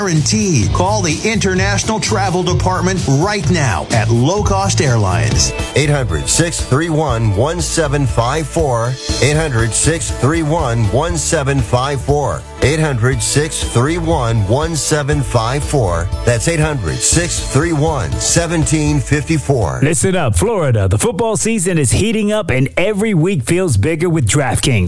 Guaranteed. Call the International Travel Department right now at Low Cost Airlines. 800-631-1754. 800-631-1754. 800-631-1754. That's 800-631-1754. Listen up, Florida. The football season is heating up and every week feels bigger with DraftKings.